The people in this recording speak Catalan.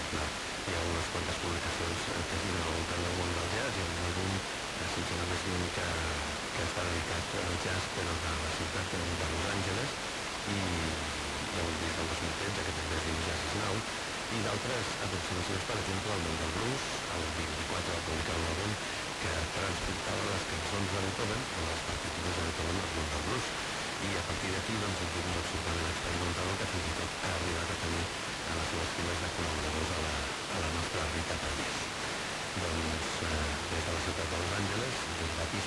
Clar. Hi ha unes quantes publicacions que giren al voltant del món del jazz. Hi ha un àlbum, sense anar més lluny, que està dedicat al jazz, però de la ciutat de Los Angeles, i hi ha un disc del 2013 que també es diu Jazz is Now, i d'altres aproximacions, per exemple, al món del blues. El 24 va publicar un àlbum que transportava les cançons de Beethoven o les partitures de Beethoven al món del blues, i a partir d'aquí doncs, un tipus absolutament experimental